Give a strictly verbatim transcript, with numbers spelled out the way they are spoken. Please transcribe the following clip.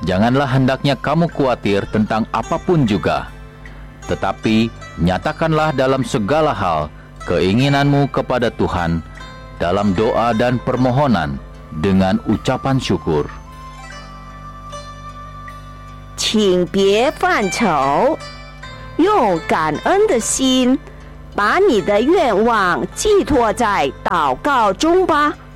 Janganlah hendaknya kamu khawatir tentang apapun juga, tetapi nyatakanlah dalam segala hal keinginanmu kepada Tuhan dalam doa dan permohonan dengan ucapan syukur. 请别犯愁，用感恩的心，把你的愿望寄托在祷告中吧。